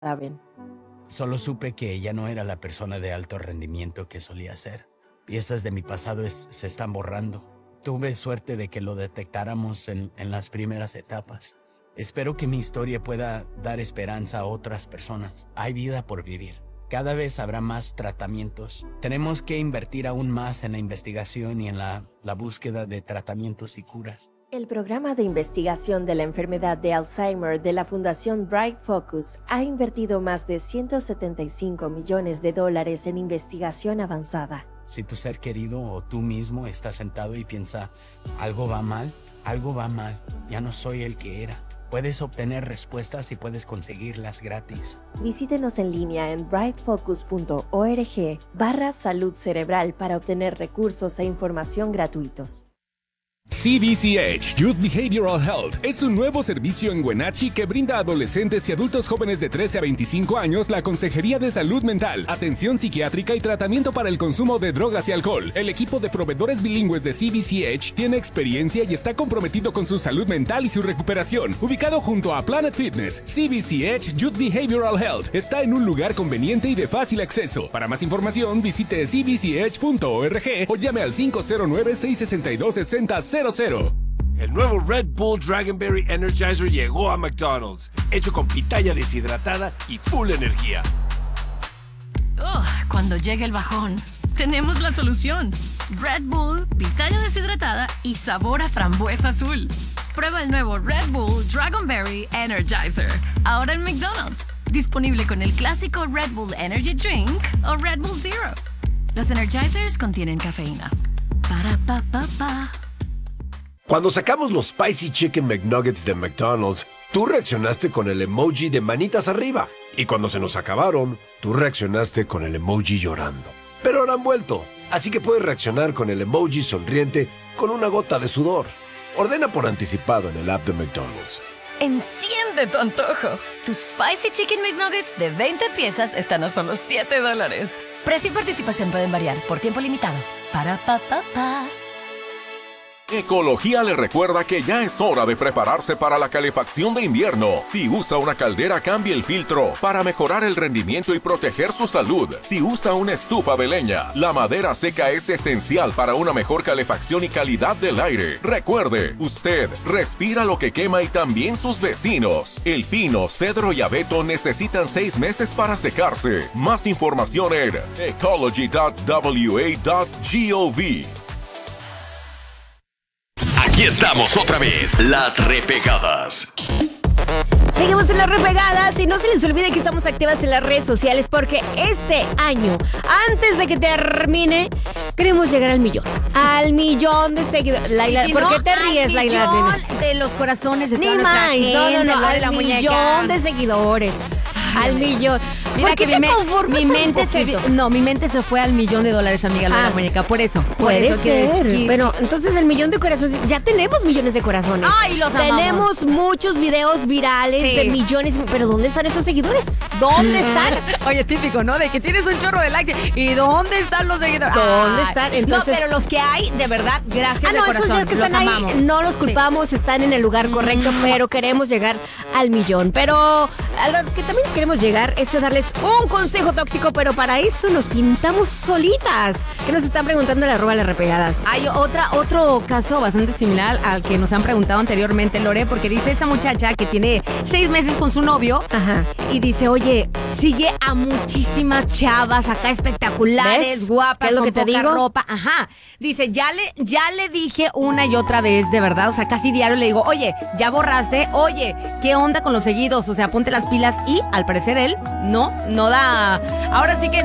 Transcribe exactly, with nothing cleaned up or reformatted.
saben. Solo supe que ella no era la persona de alto rendimiento que solía ser. Piezas de mi pasado es- se están borrando. Tuve suerte de que lo detectáramos en, en las primeras etapas. Espero que mi historia pueda dar esperanza a otras personas. Hay vida por vivir. Cada vez habrá más tratamientos. Tenemos que invertir aún más en la investigación y en la, la búsqueda de tratamientos y curas. El programa de investigación de la enfermedad de Alzheimer de la Fundación Bright Focus ha invertido más de ciento setenta y cinco millones de dólares en investigación avanzada. Si tu ser querido o tú mismo estás sentado y piensa, algo va mal, algo va mal, ya no soy el que era. Puedes obtener respuestas y puedes conseguirlas gratis. Visítenos en línea en brightfocus punto org barra salud cerebral para obtener recursos e información gratuitos. C B C H Youth Behavioral Health es un nuevo servicio en Wenatchee que brinda a adolescentes y adultos jóvenes de trece a veinticinco años la consejería de salud mental, atención psiquiátrica y tratamiento para el consumo de drogas y alcohol. El equipo de proveedores bilingües de C B C H tiene experiencia y está comprometido con su salud mental y su recuperación. Ubicado junto a Planet Fitness, C B C H Youth Behavioral Health está en un lugar conveniente y de fácil acceso. Para más información, visite c b c h punto org o llame al cinco cero nueve, seis seis dos, seis cero cero cero. El nuevo Red Bull Dragonberry Energizer llegó a McDonald's, hecho con pitaya deshidratada y full energía. Oh, cuando llegue el bajón, tenemos la solución. Red Bull, pitaya deshidratada y sabor a frambuesa azul. Prueba el nuevo Red Bull Dragonberry Energizer, ahora en McDonald's. Disponible con el clásico Red Bull Energy Drink o Red Bull Zero. Los Energizers contienen cafeína. Para pa pa pa. Cuando sacamos los Spicy Chicken McNuggets de McDonald's, tú reaccionaste con el emoji de manitas arriba. Y cuando se nos acabaron, tú reaccionaste con el emoji llorando. Pero ahora han vuelto, así que puedes reaccionar con el emoji sonriente con una gota de sudor. Ordena por anticipado en el app de McDonald's. Enciende tu antojo. Tus Spicy Chicken McNuggets de veinte piezas están a solo siete dólares. Precio y participación pueden variar por tiempo limitado. Para pa pa pa. Ecología le recuerda que ya es hora de prepararse para la calefacción de invierno. Si usa una caldera, cambie el filtro para mejorar el rendimiento y proteger su salud. Si usa una estufa de leña, la madera seca es esencial para una mejor calefacción y calidad del aire. Recuerde, usted respira lo que quema y también sus vecinos. El pino, cedro y abeto necesitan seis meses para secarse. Más información en ecology punto w a punto gov. Aquí estamos otra vez, las repegadas. Seguimos en las repegadas y no se les olvide que estamos activas en las redes sociales porque este año, antes de que termine, queremos llegar al millón. Al millón de seguidores. Laila, Si ¿por no, qué te ríes, al Laila? millón de los corazones de Ni toda nuestra más, gente, no, no, no, lo de al la millón muñeca. de seguidores. Al millón. Mira ¿Por qué que te mi, me- conformas mi con mente se poquito? no, mi mente se fue al millón de dólares, amiga, lo de Ah. la muñeca. Por eso. por Puede eso quiere ser, decir- pero entonces el millón de corazones, ya tenemos millones de corazones. ¡Ay, los amamos! Tenemos muchos videos virales Sí. de millones, pero ¿dónde están esos seguidores? ¿Dónde están? Oye, típico, ¿no? De que tienes un chorro de likes. ¿Y dónde están los seguidores? ¿Dónde Ay, están? Entonces- No, pero los que hay, de verdad, gracias Ah, no, de esos corazón. días que los están ahí, amamos. no los culpamos, están en el lugar correcto, pero queremos llegar al millón. Pero a lo que también queremos llegar es a darles un consejo tóxico, pero para eso nos pintamos solitas. ¿Qué nos están preguntando en la arroba las repegadas? Hay otra, otro caso bastante similar al que nos han preguntado anteriormente, Lore, porque dice esta muchacha que tiene seis meses con su novio. Ajá. Y dice, oye, sigue a muchísimas chavas acá espectaculares, ¿Ves? guapas, ¿Qué es lo con que te poca digo? ropa. Ajá. Dice, ya le, ya le dije una y otra vez, de verdad, o sea, casi diario le digo, oye, ya borraste, oye, ¿qué onda con los seguidos? O sea, ponte las pilas y al parecer él no, no da. Ahora sí que